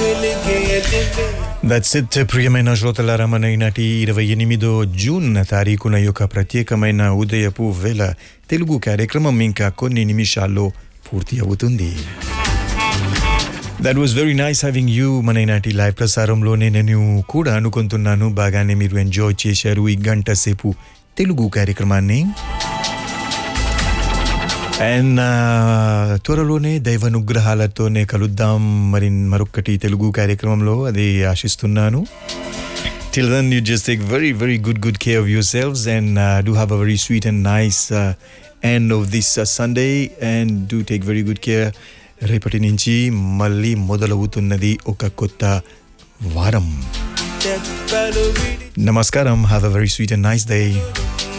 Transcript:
That's it ప్రియమైన శ్రోతలారా, మన ఈనాటి 28 జూన్ తారీఖున యొక్క ప్రత్యేకమైన ఉదయపు వేళ తెలుగు కార్యక్రమం ఇంకా కొన్ని నిమిషాల్లో పూర్తి అవుతుంది. That was very nice having you. మన ఈనాటి లైవ్ ప్రసారంలోనే నేను కూడా అనుకుంటున్నాను బాగానే మీరు ఎంజాయ్ చేశారు ఈ గంట సేపు తెలుగు కార్యక్రమాన్ని. అండ్ త్వరలోనే దైవానుగ్రహాలతోనే కలుద్దాం మరొకటి తెలుగు కార్యక్రమంలో, అది ఆశిస్తున్నాను. Till then, you just take very good care of yourselves and do have a very sweet and nice end of this Sunday, and do take very good care. రేపటి నుంచి మళ్ళీ మొదలవుతున్నది ఒక కొత్త వారం. నమస్కారం. Have a very sweet and nice day.